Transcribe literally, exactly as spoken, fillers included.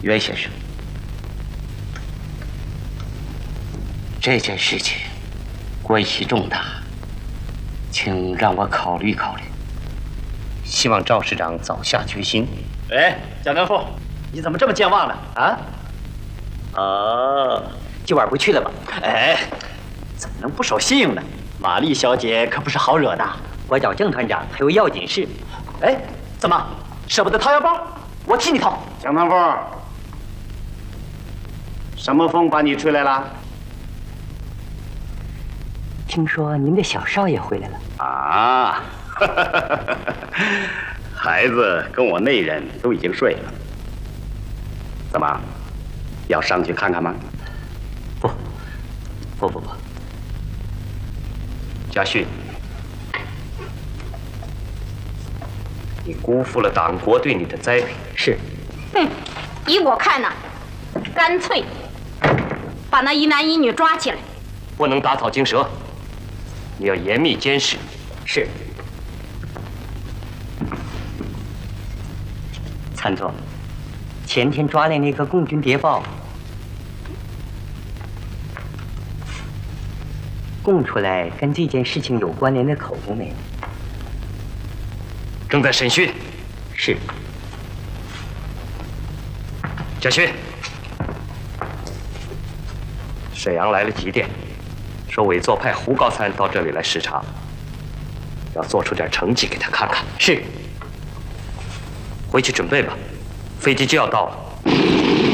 袁先生，这件事情关系重大，请让我考虑考虑。希望赵市长早下决心。 哎，蒋干副，你怎么这么健忘呢？啊？哦， 今晚不去了吧？ 哎，怎么能不守信用呢？玛丽小姐可不是好惹的。 我找郑团长还有要紧事。 哎，怎么舍不得掏腰包？我替你掏。 蒋堂风，什么风把你吹来了？ 听说您的小少爷回来了啊！孩子跟我内人都已经睡了。怎么，要上去看看吗？ 不，不不不。 家训，你辜负了党国对你的栽培。 是。 哼，依我看呢，干脆把那一男一女抓起来。 不能打草惊蛇，你要严密监视。 是。参总，前天抓来那个共军谍报，供出来跟这件事情有关联的口供没？ 正在审讯。 是。 家训，沈阳来了急电，说伪作派胡高参到这里来视察，要做出点成绩给他看看。 是。 回去准备吧，飞机就要到了。